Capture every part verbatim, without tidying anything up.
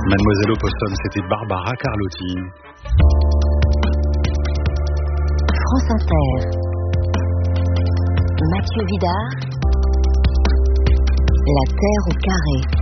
Mademoiselle Opossum, c'était Barbara Carlotti. France Inter. Mathieu Vidard. La Terre au carré.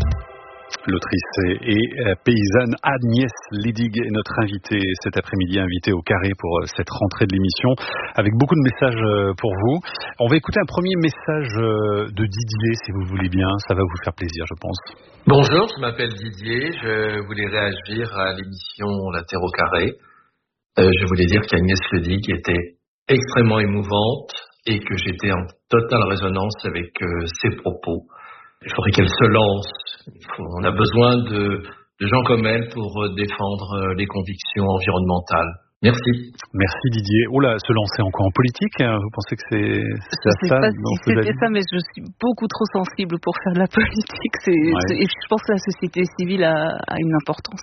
L'autrice et paysanne Agnès Ledig est notre invitée cet après-midi, invitée au carré pour cette rentrée de l'émission, avec beaucoup de messages pour vous. On va écouter un premier message de Didier, si vous voulez bien, ça va vous faire plaisir, je pense. Bonjour, je m'appelle Didier, je voulais réagir à l'émission La Terre au carré. Euh, je voulais dire qu'Agnès Ledig était extrêmement émouvante et que j'étais en totale résonance avec euh, ses propos. Il faudrait qu'elle se lance. On a besoin de, de gens comme elle pour défendre les convictions environnementales. Merci. Merci Didier. Oh là, se lancer encore en politique, vous pensez que c'est, c'est je à sais ça pas si c'était ça, mais je suis beaucoup trop sensible pour faire de la politique. C'est, ouais. c'est, et je pense que la société civile a, a une importance.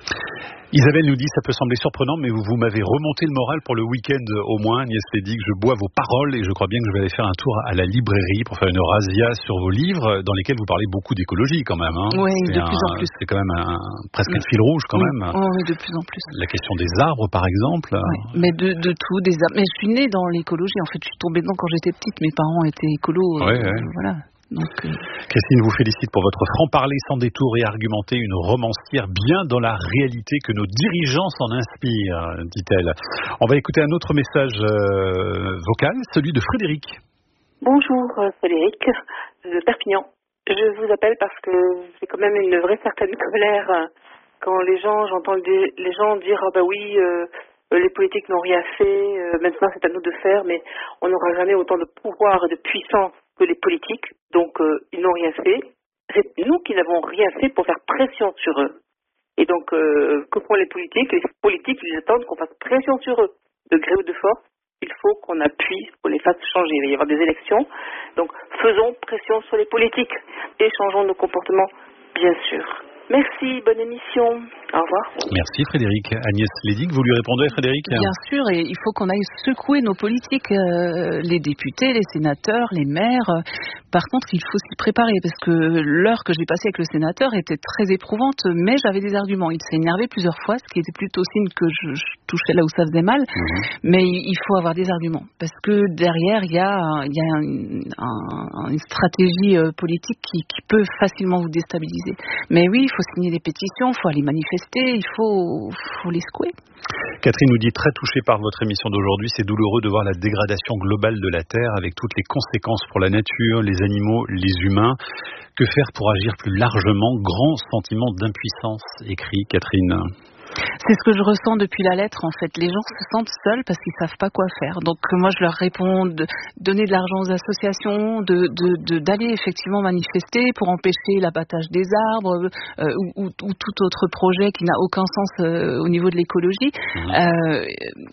Isabelle nous dit, ça peut sembler surprenant, mais vous, vous m'avez remonté le moral pour le week-end au moins. Agnès Ledig, je bois vos paroles et je crois bien que je vais aller faire un tour à la librairie pour faire une razzia sur vos livres, dans lesquels vous parlez beaucoup d'écologie quand même. Hein. Oui, c'est de un, plus en plus. C'est quand même un, presque un fil rouge quand oui. même. Oui, oui, de plus en plus. La question des arbres par exemple. Oui, mais de, de tout, des arbres. Mais je suis née dans l'écologie, en fait je suis tombée dedans quand j'étais petite, mes parents étaient écolos. Ouais, euh, ouais. Voilà. Donc, euh... Christine vous félicite pour votre franc-parler sans détour et argumenté, une romancière bien dans la réalité que nos dirigeants s'en inspirent, dit-elle. On va écouter un autre message euh, vocal, celui de Frédéric. Bonjour Frédéric, de Perpignan. Je vous appelle parce que j'ai quand même une vraie certaine colère quand les gens, j'entends les gens dire ah bah oui, euh, les politiques n'ont rien fait, euh, maintenant c'est à nous de faire, mais on n'aura jamais autant de pouvoir et de puissance que les politiques, donc euh, ils n'ont rien fait. C'est nous qui n'avons rien fait pour faire pression sur eux. Et donc, euh, que font les politiques? Les politiques, ils attendent qu'on fasse pression sur eux, de gré ou de force. Il faut qu'on appuie, qu'on les fasse changer. Il va y avoir des élections, donc faisons pression sur les politiques et changeons nos comportements, bien sûr. Merci, bonne émission. Au revoir. Merci Frédéric. Agnès Ledig, vous lui répondez Frédéric? Bien sûr, et il faut qu'on aille secouer nos politiques, euh, les députés, les sénateurs, les maires. Par contre, il faut s'y préparer parce que l'heure que j'ai passée avec le sénateur était très éprouvante, mais j'avais des arguments. Il s'est énervé plusieurs fois, ce qui était plutôt signe que je, je touchais là où ça faisait mal. Mmh. Mais il faut avoir des arguments parce que derrière, il y a, il y a une, un, une stratégie politique qui, qui peut facilement vous déstabiliser. Mais oui, il faut signer des pétitions, il faut aller manifester, il faut, faut les secouer. Catherine nous dit, très touchée par votre émission d'aujourd'hui, c'est douloureux de voir la dégradation globale de la Terre avec toutes les conséquences pour la nature, les animaux, les humains. Que faire pour agir plus largement? Grand sentiment d'impuissance, écrit Catherine. C'est ce que je ressens depuis la lettre en fait. Les gens se sentent seuls parce qu'ils savent pas quoi faire. Donc moi je leur réponds de donner de l'argent aux associations, de, de, de d'aller effectivement manifester pour empêcher l'abattage des arbres euh, ou, ou, ou tout autre projet qui n'a aucun sens euh, au niveau de l'écologie. Mmh. Euh,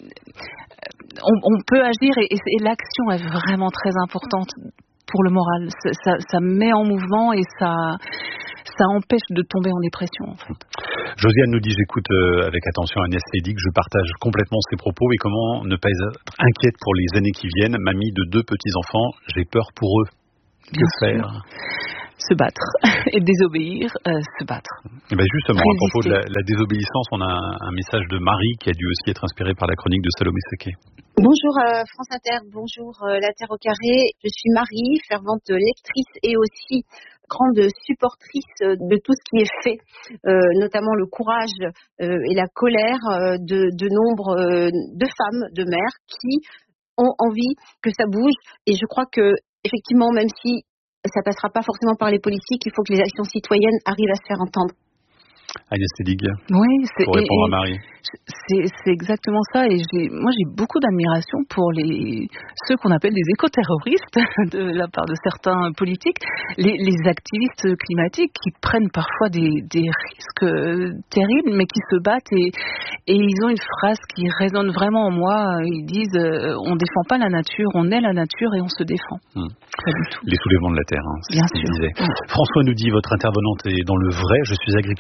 on, on peut agir et, et l'action est vraiment très importante pour le moral. Ça, ça, ça met en mouvement et ça, ça empêche de tomber en dépression, en fait. Josiane nous dit, j'écoute euh, avec attention Agnès Ledig, je partage complètement ses propos et comment ne pas être inquiète pour les années qui viennent. Mamie de deux petits-enfants, j'ai peur pour eux. Que Bien faire? sûr. Se battre et désobéir, euh, se battre. Et ben justement, Résister. À propos de la, la désobéissance, on a un, un message de Marie qui a dû aussi être inspiré par la chronique de Salomé Sequet. Bonjour euh, France Inter, bonjour euh, La Terre au carré. Je suis Marie, fervente lectrice et aussi grande supportrice de tout ce qui est fait, euh, notamment le courage euh, et la colère euh, de, de nombre euh, de femmes, de mères qui ont envie que ça bouge. Et je crois que effectivement, même si ça passera pas forcément par les politiques, il faut que les actions citoyennes arrivent à se faire entendre. Agnès Ledig, oui, c'est, pour répondre et, à Marie. C'est, c'est exactement ça. Et j'ai, moi, j'ai beaucoup d'admiration pour les ceux qu'on appelle les éco-terroristes de la part de certains politiques, les, les activistes climatiques qui prennent parfois des, des risques terribles, mais qui se battent et, et ils ont une phrase qui résonne vraiment en moi. Ils disent euh, on défend pas la nature, on est la nature et on se défend. Hum. Pas du tout. Les soulèvements de la terre, hein, c'est Bien ce qu'il sûr. disait. Hum. François nous dit, votre intervenante est dans le vrai. Je suis agriculteur producteur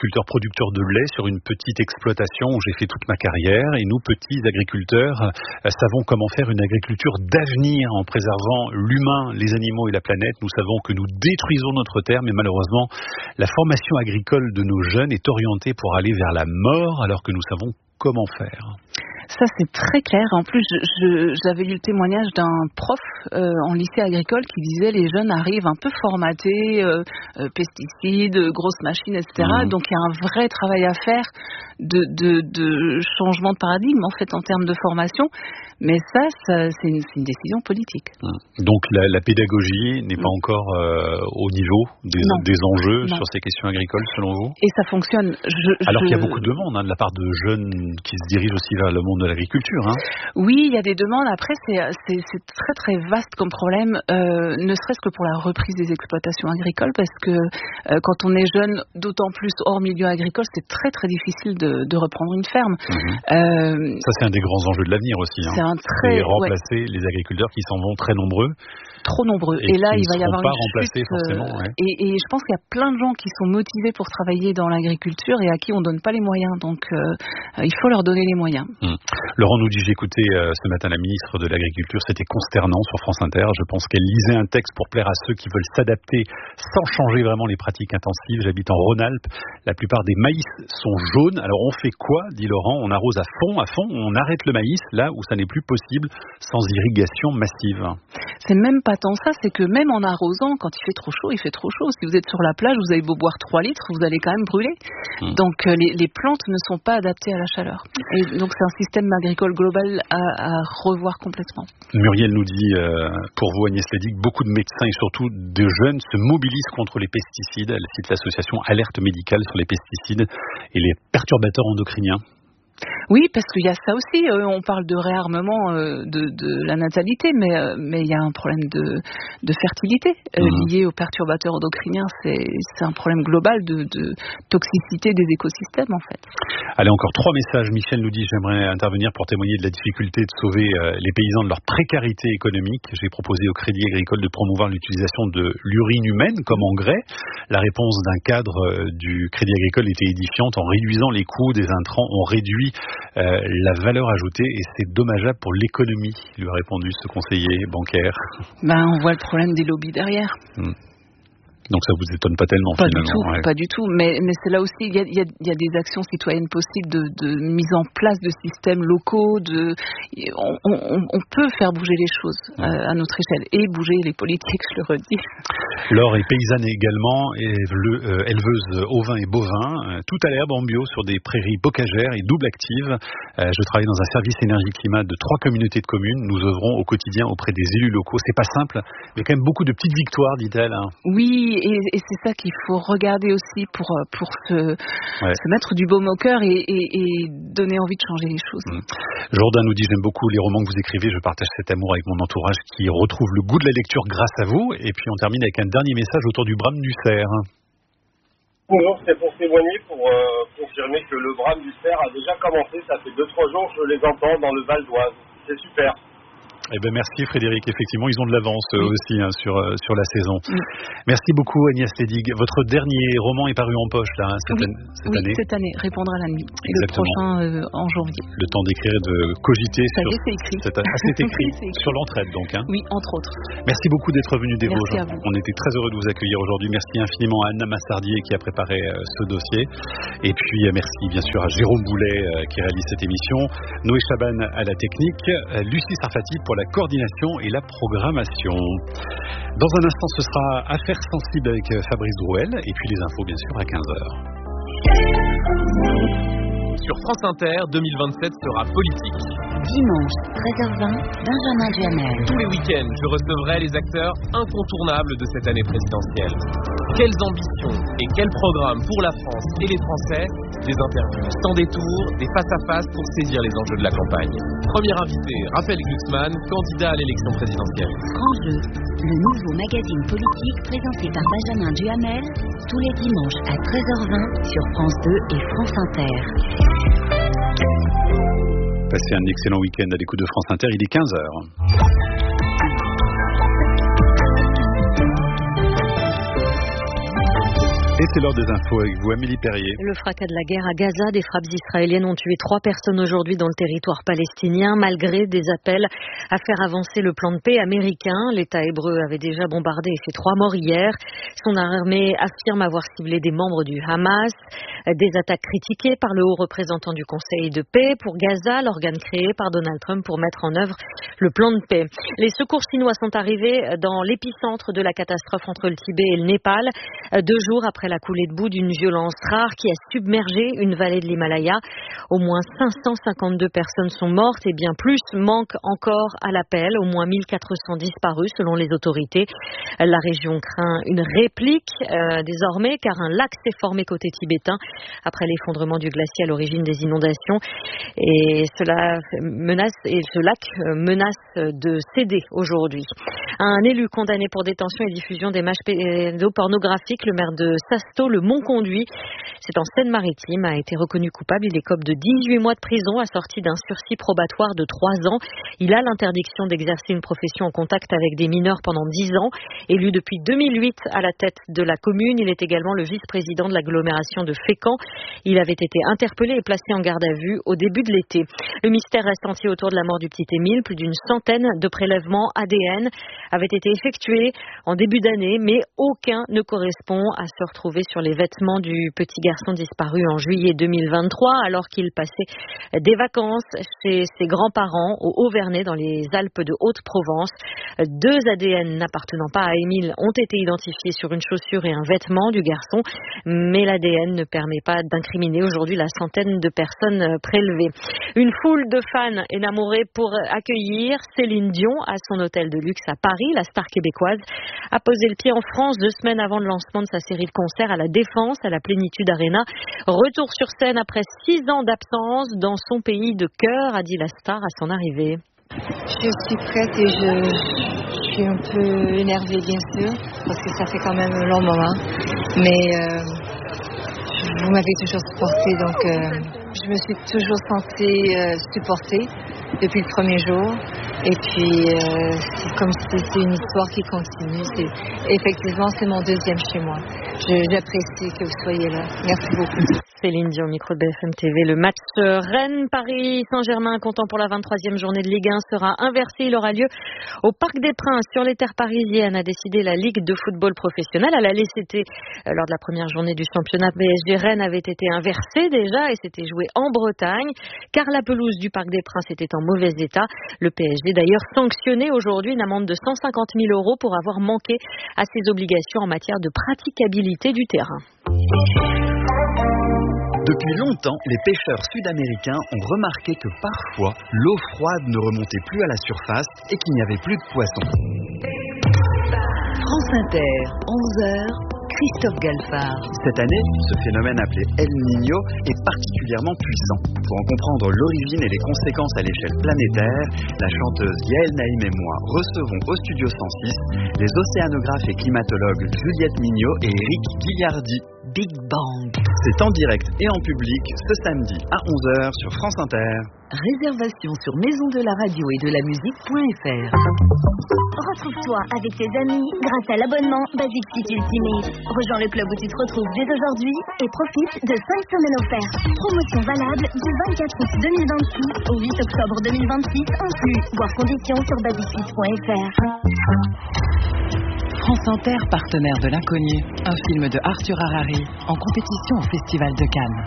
producteur de lait sur une petite exploitation où j'ai fait toute ma carrière. Et nous, petits agriculteurs, euh, savons comment faire une agriculture d'avenir en préservant l'humain, les animaux et la planète. Nous savons que nous détruisons notre terre, mais malheureusement, la formation agricole de nos jeunes est orientée pour aller vers la mort, alors que nous savons comment faire. Ça, c'est très clair. En plus, je, je, j'avais lu le témoignage d'un prof euh, en lycée agricole qui disait les jeunes arrivent un peu formatés, euh, euh, pesticides, grosses machines, et cetera. Mmh. Donc, il y a un vrai travail à faire de, de, de changement de paradigme, en fait, en termes de formation. Mais ça, ça c'est, une, c'est une décision politique. Mmh. Donc, la, la pédagogie n'est pas mmh. encore euh, au niveau des, des enjeux non. sur ces questions agricoles, selon vous ? Et ça fonctionne. Je, Alors je... qu'il y a beaucoup de demandes hein, de la part de jeunes qui se dirigent aussi vers le monde de l'agriculture. Hein. Oui, il y a des demandes. Après, c'est, c'est, c'est très très vaste comme problème, euh, ne serait-ce que pour la reprise des exploitations agricoles, parce que euh, quand on est jeune, d'autant plus hors milieu agricole, c'est très très difficile de, de reprendre une ferme. Mmh. Euh, Ça, c'est un des grands enjeux de l'avenir aussi. Hein. C'est un très, et remplacer ouais. les agriculteurs qui s'en vont très nombreux. Trop nombreux. Et, et là, il va y avoir pas une remplacés chute. Forcément, ouais. et, et je pense qu'il y a plein de gens qui sont motivés pour travailler dans l'agriculture et à qui on donne pas les moyens. Donc, euh, il faut leur donner les moyens. Hum. Laurent nous dit, j'ai écouté euh, ce matin la ministre de l'Agriculture, c'était consternant sur France Inter. Je pense qu'elle lisait un texte pour plaire à ceux qui veulent s'adapter sans changer vraiment les pratiques intensives. J'habite en Rhône-Alpes. La plupart des maïs sont jaunes. Alors on fait quoi, dit Laurent? On arrose à fond, à fond. On arrête le maïs là où ça n'est plus possible sans irrigation massive. C'est même pas tant ça, c'est que même en arrosant, quand il fait trop chaud, il fait trop chaud. Si vous êtes sur la plage, vous avez beau boire trois litres, vous allez quand même brûler. Mmh. Donc euh, les, les plantes ne sont pas adaptées à la chaleur. Et donc c'est un système agricole global à, à revoir complètement. Muriel nous dit, euh, pour vous Agnès Lédig, beaucoup de médecins et surtout de jeunes se mobilisent contre les pesticides. Elle cite l'association Alerte Médicale sur les pesticides et les perturbateurs endocriniens. Oui, parce qu'il y a ça aussi. Euh, on parle de réarmement euh, de, de la natalité, mais euh, mais il y a un problème de, de fertilité euh, mmh. lié aux perturbateurs endocriniens. C'est, c'est un problème global de, de toxicité des écosystèmes, en fait. Allez, encore trois messages. Michel nous dit, j'aimerais intervenir pour témoigner de la difficulté de sauver euh, les paysans de leur précarité économique. J'ai proposé au Crédit Agricole de promouvoir l'utilisation de l'urine humaine comme engrais. La réponse d'un cadre euh, du Crédit Agricole était édifiante. En réduisant les coûts des intrants, on réduit Euh, la valeur ajoutée et c'est dommageable pour l'économie, lui a répondu ce conseiller bancaire. Ben, on voit le problème des lobbies derrière. Mmh. Donc ça vous étonne pas tellement pas finalement. Du tout, ouais. Pas du tout, mais, mais c'est là aussi, il y a, y, a, y a des actions citoyennes possibles de, de mise en place de systèmes locaux, de, on, on, on peut faire bouger les choses mmh. euh, à notre échelle et bouger les politiques, je le redis. Laure est paysanne également, euh, éleveuse ovins et bovins, euh, tout à l'herbe en bio sur des prairies bocagères et double actives. Euh, je travaille dans un service énergie-climat de trois communautés de communes. Nous œuvrons au quotidien auprès des élus locaux. C'est pas simple, mais quand même beaucoup de petites victoires, dit-elle. Hein. Oui. Et, et c'est ça qu'il faut regarder aussi pour, pour se, ouais. se mettre du baume au cœur et, et, et donner envie de changer les choses. Mmh. Jourdain nous dit, j'aime beaucoup les romans que vous écrivez, je partage cet amour avec mon entourage qui retrouve le goût de la lecture grâce à vous. Et puis on termine avec un dernier message autour du brame du cerf. Bonjour, c'est pour témoigner, pour euh, confirmer que le brame du cerf a déjà commencé. Ça fait deux trois jours que je les entends dans le Val d'Oise. C'est super. Eh ben merci Frédéric, effectivement ils ont de l'avance oui. aussi hein, sur euh, sur la saison. Oui. Merci beaucoup Agnès Lédig. Votre dernier roman est paru en poche là hein, cette, oui. an- cette oui, année. cette année, Répondre à la nuit. Et Exactement. le prochain euh, en janvier. Le temps d'écrire et de cogiter Ça sur. y est, c'est écrit. Cette... Ah, c'est écrit. c'est écrit Sur l'entraide donc. Hein. Oui, entre autres. Merci beaucoup d'être venu des Vosges. On était très heureux de vous accueillir aujourd'hui. Merci infiniment à Anna Massardier qui a préparé euh, ce dossier. Et puis euh, merci bien sûr à Jérôme Boulet euh, qui réalise cette émission. Noé Chaban à la technique. Euh, Lucie Sarfati pour la coordination et la programmation. Dans un instant, ce sera Affaires sensibles avec Fabrice Drouel et puis les infos bien sûr à quinze heures. Sur France Inter, deux mille vingt-sept sera politique. Dimanche, treize heures vingt, Benjamin Duhamel. Tous les week-ends, je recevrai les acteurs incontournables de cette année présidentielle. Quelles ambitions et quels programmes pour la France et les Français? Des interviews sans détour, des face-à-face pour saisir les enjeux de la campagne. Premier invité, Raphaël Glucksmann, candidat à l'élection présidentielle. Grand Jeu, le nouveau magazine politique présenté par Benjamin Duhamel, tous les dimanches à treize heures vingt sur France deux et France Inter. Passez un excellent week-end à l'écoute de France Inter, il est quinze heures. Et c'est l'heure des infos avec vous, Amélie Perrier. Le fracas de la guerre à Gaza, des frappes israéliennes ont tué trois personnes aujourd'hui dans le territoire palestinien, malgré des appels à faire avancer le plan de paix américain. L'État hébreu avait déjà bombardé et fait trois morts hier. Son armée affirme avoir ciblé des membres du Hamas. Des attaques critiquées par le haut représentant du Conseil de paix pour Gaza, l'organe créé par Donald Trump pour mettre en œuvre le plan de paix. Les secours chinois sont arrivés dans l'épicentre de la catastrophe entre le Tibet et le Népal, deux jours après la coulée de boue d'une violence rare qui a submergé une vallée de l'Himalaya. Au moins cinq cent cinquante-deux personnes sont mortes et bien plus manquent encore à l'appel. Au moins mille quatre cents disparus selon les autorités. La région craint une réplique euh, désormais car un lac s'est formé côté tibétain après l'effondrement du glacier à l'origine des inondations. Et cela menace, et ce lac menace de céder aujourd'hui. Un élu condamné pour détention et diffusion des images pédopornographiques, le maire de Sasto, le Mont-Conduit, c'est en Seine-Maritime, a été reconnu coupable. Il écope de dix-huit mois de prison assorti d'un sursis probatoire de trois ans. Il a l'interdiction d'exercer une profession en contact avec des mineurs pendant dix ans. Élu depuis deux mille huit à la tête de la commune, il est également le vice-président de l'agglomération de Fécamp. Il avait été interpellé et placé en garde à vue au début de l'été. Le mystère reste entier autour de la mort du petit Émile. Plus d'une centaine de prélèvements A D N avaient été effectués en début d'année, mais aucun ne correspond à se retrouver sur les vêtements du petit garçon disparu en juillet deux mille vingt-trois, alors qu'il passait des vacances chez ses grands-parents au Haut-Vernay dans les Alpes de Haute-Provence. Deux A D N n'appartenant pas à Émile ont été identifiés sur une chaussure et un vêtement du garçon, mais l'A D N ne permet pas d'incriminer aujourd'hui la centaine de personnes prélevées. Une foule de fans énamourés pour accueillir Céline Dion à son hôtel de luxe à Paris. La star québécoise a posé le pied en France deux semaines avant le lancement de sa série de concerts à la Défense, à la Plénitude Arena. Retour sur scène après six ans d'absence dans son pays de cœur, a dit la star à son arrivée. Je suis prête et je, je suis un peu énervée bien sûr, parce que ça fait quand même un long moment. Mais euh, vous m'avez toujours supportée, donc euh, je me suis toujours sentie euh, supportée depuis le premier jour. Et puis, euh, c'est comme si c'est une histoire qui continue. C'est, effectivement, c'est mon deuxième chez moi. Je, j'apprécie que vous soyez là. Merci beaucoup. Céline Dion, micro de B F M T V. Le match Rennes-Paris-Saint-Germain, comptant pour la vingt-troisième journée de Ligue un, sera inversé. Il aura lieu au Parc des Princes, sur les terres parisiennes, a décidé la Ligue de football professionnel. À la L C T, lors de la première journée du championnat, P S G Rennes avait été inversé déjà et s'était joué en Bretagne, car la pelouse du Parc des Princes était en mauvais état. Le P S G d'ailleurs sanctionné aujourd'hui, une amende de cent cinquante mille euros pour avoir manqué à ses obligations en matière de praticabilité du terrain. Depuis longtemps, les pêcheurs sud-américains ont remarqué que parfois, l'eau froide ne remontait plus à la surface et qu'il n'y avait plus de poissons. France Inter, onze heures, Christophe Galfard. Cette année, ce phénomène appelé El Niño est particulièrement puissant. Pour en comprendre l'origine et les conséquences à l'échelle planétaire, la chanteuse Yael Naïm et moi recevons au Studio cent six les océanographes et climatologues Juliette Mignot et Eric Guilliardi. Big Bang. C'est en direct et en public ce samedi à onze heures sur France Inter. Réservation sur maison de la radio et de la musique.fr. Retrouve-toi avec tes amis grâce à l'abonnement Basic Fit Ultimate. Rejoins le club où tu te retrouves dès aujourd'hui et profite de cinq semaines offertes. Promotion valable du vingt-quatre août deux mille vingt-six au huit octobre deux mille vingt-six inclus. Voir conditions sur basic fit point f r. France Inter, partenaire de l'Inconnu, un film de Arthur Harari, en compétition au Festival de Cannes.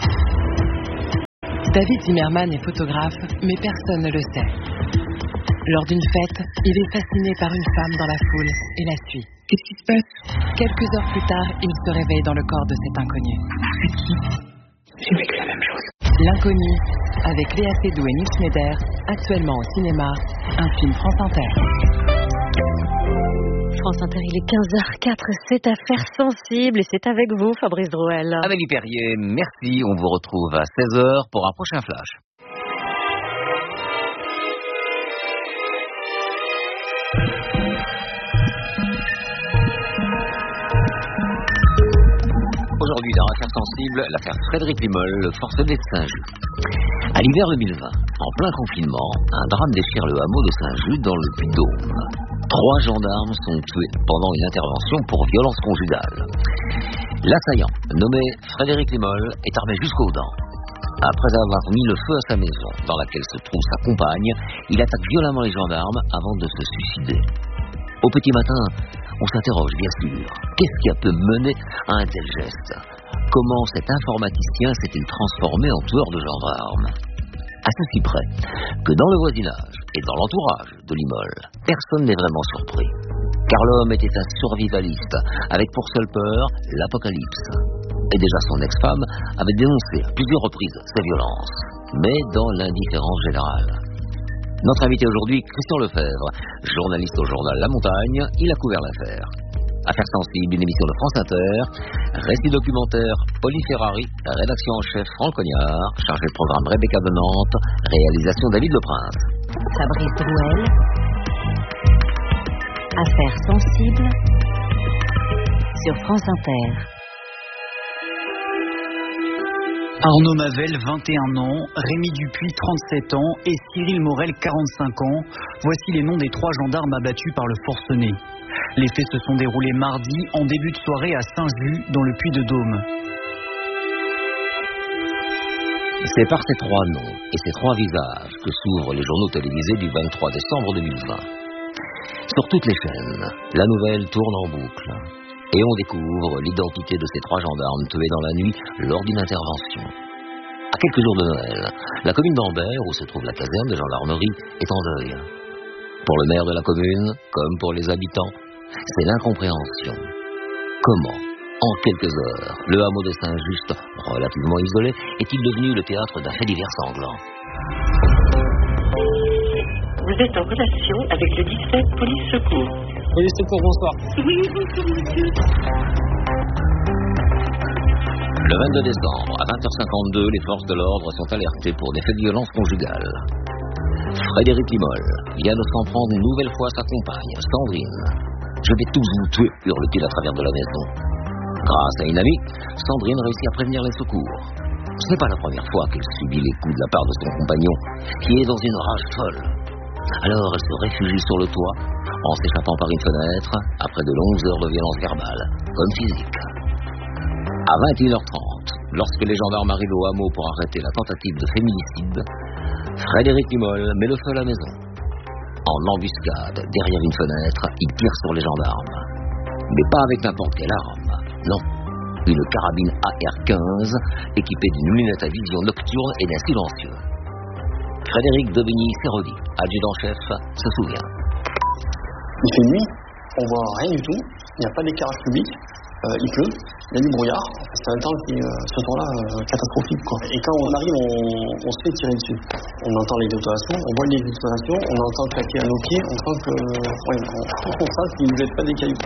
David Zimmerman est photographe, mais personne ne le sait. Lors d'une fête, il est fasciné par une femme dans la foule et la suit. Qu'est-ce qui se passe ? Quelques heures plus tard, il se réveille dans le corps de cet inconnu. C'est qui ? J'ai vécu la même chose. L'Inconnu, avec Léa Seydoux et Nils Schneider, actuellement au cinéma, un film France Inter. France Inter, il est quinze heures quatre, c'est Affaires sensibles et c'est avec vous, Fabrice Drouel. Amélie Perrier, merci. On vous retrouve à seize heures pour un prochain flash. Aujourd'hui, dans Affaires sensibles, l'affaire Frédéric Limol, forcené de Saint-Just. À l'hiver deux mille vingt, en plein confinement, un drame déchire le hameau de Saint-Just dans le Puy-de-Dôme. Trois gendarmes sont tués pendant une intervention pour violence conjugale. L'assaillant, nommé Frédéric Limol, est armé jusqu'aux dents. Après avoir mis le feu à sa maison, dans laquelle se trouve sa compagne, il attaque violemment les gendarmes avant de se suicider. Au petit matin, on s'interroge bien sûr. Qu'est-ce qui a pu mener à un tel geste? Comment cet informaticien s'est-il transformé en tueur de gendarmes? À ceci près que dans le voisinage et dans l'entourage de Limol, personne n'est vraiment surpris. Car l'homme était un survivaliste, avec pour seule peur l'apocalypse. Et déjà son ex-femme avait dénoncé à plusieurs reprises ses violences, mais dans l'indifférence générale. Notre invité aujourd'hui, Christian Lefebvre, journaliste au journal La Montagne, il a couvert l'affaire. Affaires sensibles, une émission de France Inter, récit documentaire Pauline Ferrari, rédaction en chef Franck Cognard, chargé de programme Rebecca de Nantes, réalisation David Leprince. Fabrice Drouel. Affaires sensibles sur France Inter. Arnaud Mavel, vingt et un ans, Rémi Dupuis, trente-sept ans et Cyril Morel, quarante-cinq ans. Voici les noms des trois gendarmes abattus par le forcené. Les faits se sont déroulés mardi en début de soirée à Saint-Just, dans le Puy-de-Dôme. C'est par ces trois noms et ces trois visages que s'ouvrent les journaux télévisés du vingt-trois décembre deux mille vingt. Sur toutes les chaînes, la nouvelle tourne en boucle. Et on découvre l'identité de ces trois gendarmes tués dans la nuit lors d'une intervention. À quelques jours de Noël, la commune d'Ambert, où se trouve la caserne de gendarmerie, est en deuil. Pour le maire de la commune, comme pour les habitants, c'est l'incompréhension. Comment, en quelques heures, le hameau de Saint-Just, relativement isolé, est-il devenu le théâtre d'un fait divers sanglant? Vous êtes en relation avec le dix-sept Police Secours. Police Secours, bonsoir. Oui, bonsoir, monsieur. Le vingt-deux décembre, à vingt heures cinquante-deux, les forces de l'ordre sont alertées pour des faits de violence conjugale. Frédéric Limol vient de s'en prendre une nouvelle fois à sa compagne, Sandrine. « Je vais tous vous tuer », hurle-t-il à travers de la maison. Grâce à une amie, Sandrine réussit à prévenir les secours. Ce n'est pas la première fois qu'elle subit les coups de la part de son compagnon, qui est dans une rage folle. Alors elle se réfugie sur le toit, en s'échappant par une fenêtre, après de longues heures de violence verbale, comme physique. À vingt et une heures trente, lorsque les gendarmes arrivent au hameau pour arrêter la tentative de féminicide, Frédéric Limol met le feu à la maison. En embuscade, derrière une fenêtre, il tire sur les gendarmes. Mais pas avec n'importe quelle arme, non. Une carabine A R quinze, équipée d'une lunette à vision nocturne et d'un silencieux. Frédéric Daubigny-Serodi, adjudant-chef, se souvient. Il fait nuit, on voit rien du tout, il n'y a pas d'éclairage public, euh, il pleut, il y a du brouillard, c'est un temps qui, euh, ce soir-là, euh, catastrophique, quoi. Et quand on arrive, on, on se fait tirer dessus. On entend les détonations, on voit les détonations, on entend claquer à nos pieds, on sent que, ouais, on, on constate qu'ils ne jettent pas des cailloux.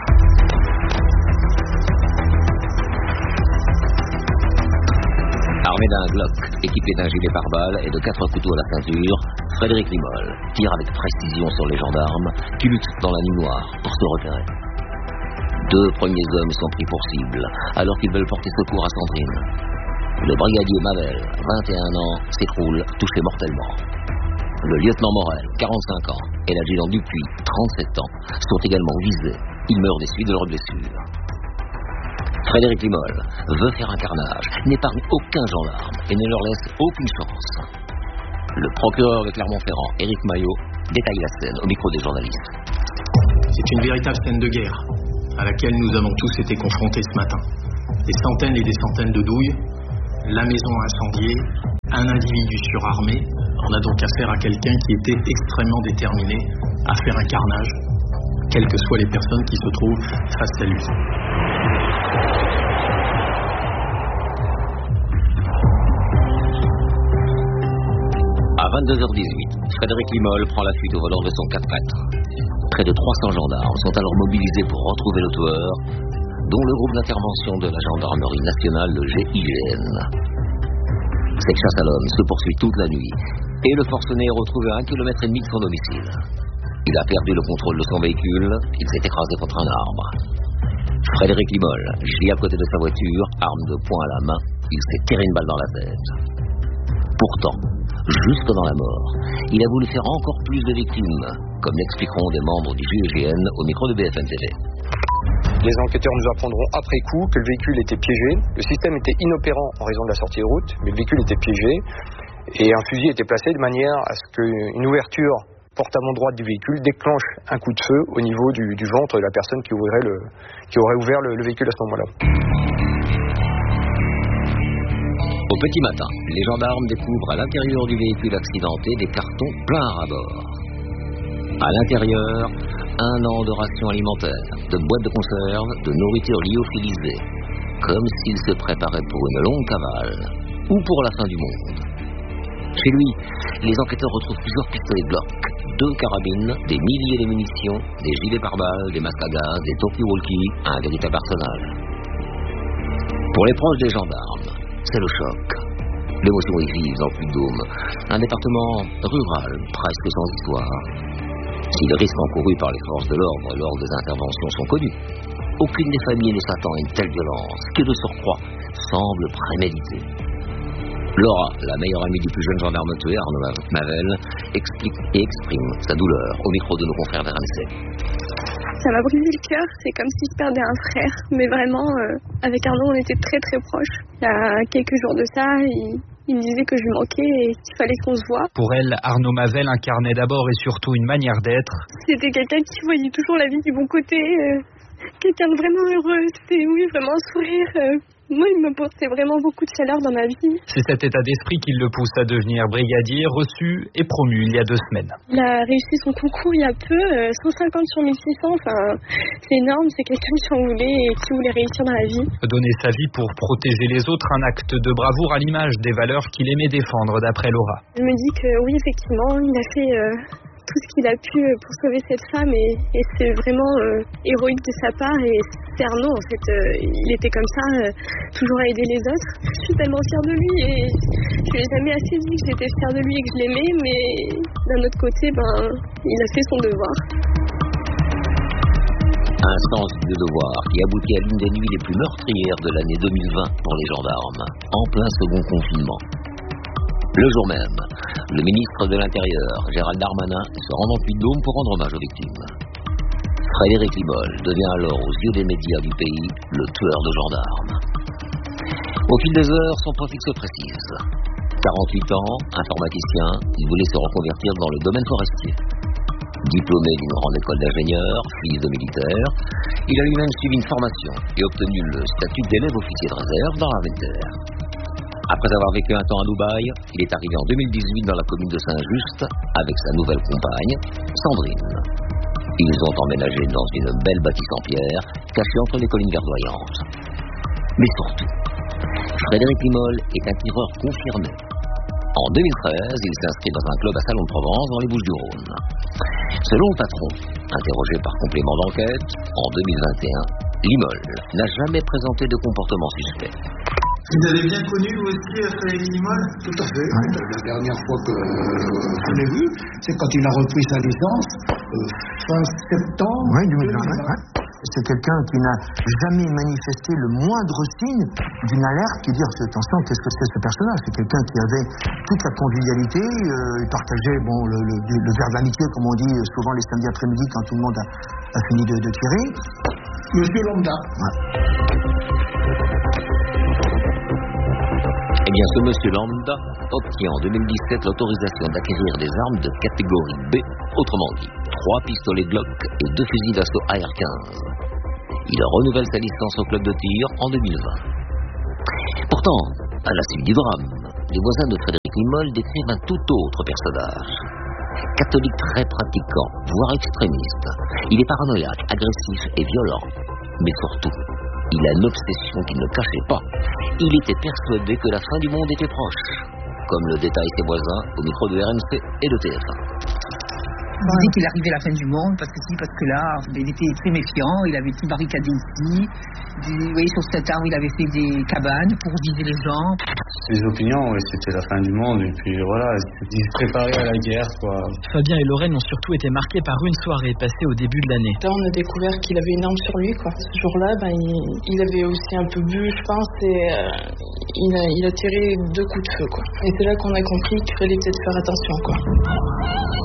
Armé d'un Glock, équipé d'un gilet pare-balles et de quatre couteaux à la ceinture, Frédéric Limol tire avec précision sur les gendarmes qui luttent dans la nuit noire pour se repérer. Deux premiers hommes sont pris pour cible alors qu'ils veulent porter secours à Sandrine. Le brigadier Mavel, vingt et un ans, s'écroule, touché mortellement. Le lieutenant Morel, quarante-cinq ans, et l'adjudant Dupuis, trente-sept ans, sont également visés. Ils meurent des suites de leurs blessures. Frédéric Limol veut faire un carnage, n'épargne aucun gendarme et ne leur laisse aucune chance. Le procureur de Clermont-Ferrand, Éric Maillot, détaille la scène au micro des journalistes. C'est une véritable scène de guerre à laquelle nous avons tous été confrontés ce matin. Des centaines et des centaines de douilles, la maison incendiée, un individu surarmé. On a donc affaire à quelqu'un qui était extrêmement déterminé à faire un carnage, quelles que soient les personnes qui se trouvent face à lui. À vingt-deux heures dix-huit, Frédéric Limol prend la fuite au volant de son quatre-quatre. Près de trois cents gendarmes sont alors mobilisés pour retrouver le tueur, dont le groupe d'intervention de la gendarmerie nationale, le G I G N. Cette chasse à l'homme se poursuit toute la nuit, et le forcené est retrouvé à un kilomètre et demi de son domicile. Il a perdu le contrôle de son véhicule, il s'est écrasé contre un arbre. Frédéric Limol gît à côté de sa voiture, arme de poing à la main, il s'est tiré une balle dans la tête. Pourtant, jusque dans la mort, il a voulu faire encore plus de victimes, comme l'expliqueront des membres du G I G N au micro de B F M T V. Les enquêteurs nous apprendront après coup que le véhicule était piégé. Le système était inopérant en raison de la sortie de route, mais le véhicule était piégé et un fusil était placé de manière à ce qu'une ouverture porte-avant droite du véhicule déclenche un coup de feu au niveau du, du ventre de la personne qui, ouvrirait le, qui aurait ouvert le, le véhicule à ce moment-là. Au petit matin, les gendarmes découvrent à l'intérieur du véhicule accidenté des cartons pleins à bord. À l'intérieur, un an de rations alimentaires, de boîtes de conserve, de nourriture lyophilisée, comme s'il se préparait pour une longue cavale ou pour la fin du monde. Chez lui, les enquêteurs retrouvent plusieurs pistolets Glock, deux carabines, des milliers de munitions, des gilets pare-balles, des masques à gaz, des talkie-walkie, un véritable arsenal. Pour les proches des gendarmes, c'est le choc. L'émotion est vive dans Puy-de-Dôme, un département rural presque sans histoire. Si les risques encourus par les forces de l'ordre lors des interventions sont connus, aucune des familles ne s'attend à une telle violence, qui de surcroît semble préméditée. Laura, la meilleure amie du plus jeune gendarme tué, Arnaud Mavel, explique et exprime sa douleur au micro de nos confrères d'R M C. Ça m'a brisé le cœur, c'est comme si je perdais un frère, mais vraiment, euh, avec Arnaud, on était très très proches. Il y a quelques jours de ça, il, il me disait que je lui manquais et qu'il fallait qu'on se voie. Pour elle, Arnaud Mavel incarnait d'abord et surtout une manière d'être. C'était quelqu'un qui voyait toujours la vie du bon côté, euh, quelqu'un de vraiment heureux, c'était oui, vraiment un sourire. Euh, Moi, il m'apportait vraiment beaucoup de chaleur dans ma vie. C'est cet état d'esprit qui le pousse à devenir brigadier, reçu et promu il y a deux semaines. Il a réussi son concours il y a peu, cent cinquante sur mille six cents, enfin, c'est énorme, c'est quelqu'un qui en voulait et qui voulait réussir dans la vie. Donner sa vie pour protéger les autres, un acte de bravoure à l'image des valeurs qu'il aimait défendre, d'après Laura. Je me dis que oui, effectivement, il a fait... Euh... tout ce qu'il a pu pour sauver cette femme et, et c'est vraiment euh, héroïque de sa part et c'est Arnaud en fait, euh, il était comme ça, euh, toujours à aider les autres. Je suis tellement fière de lui et je lui ai jamais assez dit que j'étais fière de lui et que je l'aimais, mais d'un autre côté, ben, il a fait son devoir. Un sens de devoir qui aboutit à l'une des nuits les plus meurtrières de l'année deux mille vingt pour les gendarmes, en plein second confinement. Le jour même, le ministre de l'Intérieur, Gérald Darmanin, se rend dans Puy-de-Dôme pour rendre hommage aux victimes. Frédéric Limol devient alors, aux yeux des médias du pays, le tueur de gendarmes. Au fil des heures, son profil se précise. quarante-huit ans, informaticien, il voulait se reconvertir dans le domaine forestier. Diplômé d'une grande école d'ingénieurs, fils de militaire, il a lui-même suivi une formation et obtenu le statut d'élève officier de réserve dans l'armée de terre. Après avoir vécu un temps à Dubaï, il est arrivé en deux mille dix-huit dans la commune de Saint-Just avec sa nouvelle compagne, Sandrine. Ils ont emménagé dans une belle bâtisse en pierre, cachée entre les collines verdoyantes. Mais surtout, Frédéric Limol est un tireur confirmé. En deux mille treize, il s'inscrit dans un club à Salon-de-Provence, dans les Bouches-du-Rhône. Selon le patron, interrogé par complément d'enquête, en deux mille vingt et un, Limol n'a jamais présenté de comportement suspect. Vous avez bien connu, vous aussi, Frédéric Limol ? Tout à fait. Ouais. La dernière fois que euh, je l'ai vu, c'est quand il a repris sa licence, euh, fin septembre oui, deux mille vingt. Ouais. C'est quelqu'un qui n'a jamais manifesté le moindre signe d'une alerte qui dit attention, qu'est-ce que c'est ce personnage ? C'est quelqu'un qui avait toute la convivialité, euh, il partageait bon, le, le, le verre de l'amitié, comme on dit souvent les samedis après-midi quand tout le monde a, a fini de, de tirer. Monsieur Lambda. Ouais. Eh bien, ce monsieur Lambda obtient en deux mille dix-sept l'autorisation d'acquérir des armes de catégorie B, autrement dit, trois pistolets Glock et deux fusils d'assaut A R quinze. Il renouvelle sa licence au club de tir en deux mille vingt. Pourtant, à la suite du drame, les voisins de Frédéric Limol décrivent un tout autre personnage. Catholique très pratiquant, voire extrémiste. Il est paranoïaque, agressif et violent. Mais surtout, il a une obsession qu'il ne cachait pas. Il était persuadé que la fin du monde était proche, comme le détaillent ses voisins au micro de R M C et de T F un. Il disait qu'il arrivait à la fin du monde, parce que si, parce que là, il était très méfiant, il avait tout barricadé ici. Vous voyez, sur cet arbre, il avait fait des cabanes pour viser les gens. Ses opinions, oui, c'était la fin du monde, et puis voilà, il se préparait à la guerre, quoi. Fabien et Lorraine ont surtout été marqués par une soirée passée au début de l'année. Là, on a découvert qu'il avait une arme sur lui, quoi. Ce jour-là, ben, il, il avait aussi un peu bu, je pense, et euh, il, a, il a tiré deux coups de feu, quoi. Et c'est là qu'on a compris qu'il fallait peut-être faire attention, quoi.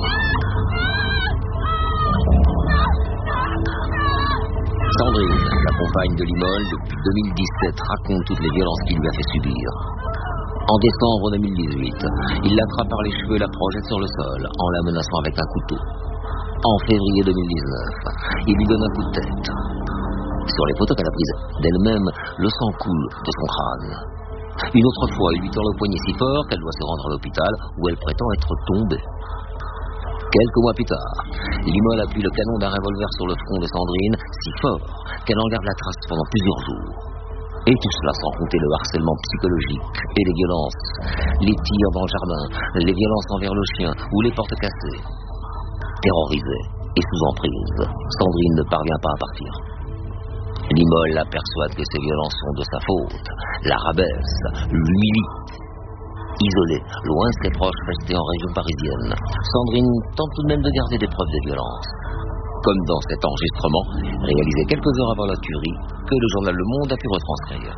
Sandrine, la compagne de Limol, depuis deux mille dix-sept, raconte toutes les violences qu'il lui a fait subir. En décembre deux mille dix-huit, il l'attrape par les cheveux et la projette sur le sol, en la menaçant avec un couteau. En février deux mille dix-neuf, il lui donne un coup de tête. Sur les photos qu'elle a prises d'elle-même, le sang coule de son crâne. Une autre fois, il lui tord le poignet si fort qu'elle doit se rendre à l'hôpital où elle prétend être tombée. Quelques mois plus tard, Limol appuie le canon d'un revolver sur le front de Sandrine si fort qu'elle en garde la trace pendant plusieurs jours. Et tout cela sans compter le harcèlement psychologique et les violences, les tirs dans le jardin, les violences envers le chien ou les portes cassées. Terrorisée et sous emprise, Sandrine ne parvient pas à partir. Limol la persuade que ces violences sont de sa faute, la rabaisse, l'humilie. Isolée, loin de ses proches restés en région parisienne, Sandrine tente tout de même de garder des preuves de violence. Comme dans cet enregistrement, réalisé quelques heures avant la tuerie, que le journal Le Monde a pu retranscrire.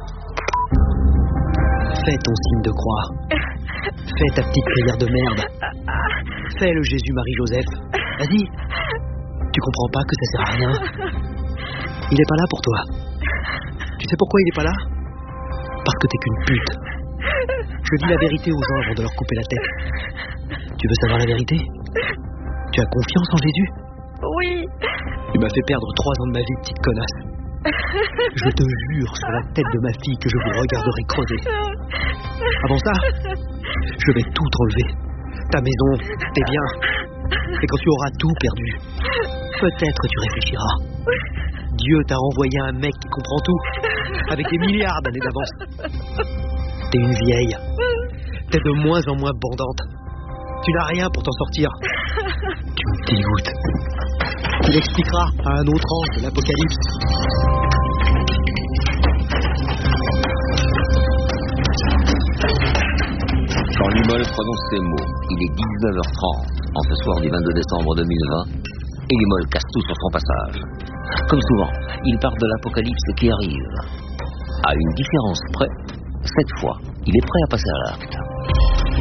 Fais ton signe de croix. Fais ta petite prière de merde. Fais le Jésus Marie-Joseph. Vas-y. Tu comprends pas que ça sert à rien. Il est pas là pour toi. Tu sais pourquoi il est pas là? Parce que t'es qu'une pute. Je dis la vérité aux gens avant de leur couper la tête. Tu veux savoir la vérité? Tu as confiance en Jésus? Oui. Tu m'as fait perdre trois ans de ma vie, petite connasse. Je te jure sur la tête de ma fille que je vous regarderai crever. Avant ça, je vais tout t'enlever. Ta maison, tes biens. Et quand tu auras tout perdu, peut-être tu réfléchiras. Dieu t'a envoyé un mec qui comprend tout, avec des milliards d'années d'avance. T'es une vieille. T'es de moins en moins bandante. Tu n'as rien pour t'en sortir. Tu me dégoûtes. Tu l'expliqueras à un autre ange de l'Apocalypse. Quand Limol prononce ces mots, il est dix-neuf heures trente, en ce soir du vingt-deux décembre deux mille vingt, et Limol casse tout sur son passage. Comme souvent, il part de l'Apocalypse qui arrive. À une différence près, cette fois, il est prêt à passer à l'acte.